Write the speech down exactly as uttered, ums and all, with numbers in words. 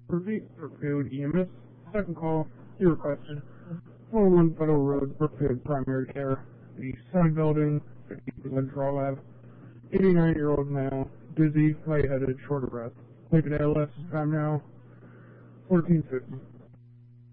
Repeat Brookfield E M S. Second call, you requested four oh one Federal Road, Brookfield Primary Care, the Sun Building, fifty percent draw lab, eighty-nine-year-old male, dizzy, lightheaded, short of breath. Liquid A L S, time now, fourteen fifty.